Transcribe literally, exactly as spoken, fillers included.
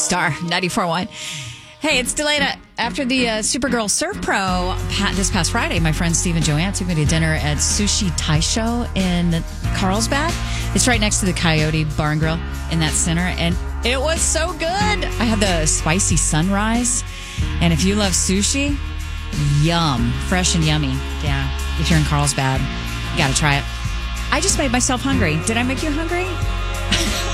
Star ninety-four point one. Hey, it's Delana. After the uh, Supergirl Surf Pro this past Friday, my friend Steve and Joanne took me to dinner at Sushi Taisho in Carlsbad. It's right next to the Coyote Bar and Grill in that center, and it was so good. I had the spicy sunrise, and if you love sushi, yum. Fresh and yummy. Yeah, if you're in Carlsbad, you got to try it. I just made myself hungry. Did I make you hungry?